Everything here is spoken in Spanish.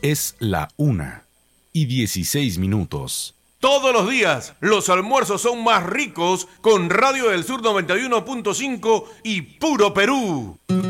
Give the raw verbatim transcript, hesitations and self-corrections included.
Es la una y dieciséis minutos. Todos los días los almuerzos son más ricos con Radio del Sur noventa y uno punto cinco y Puro Perú.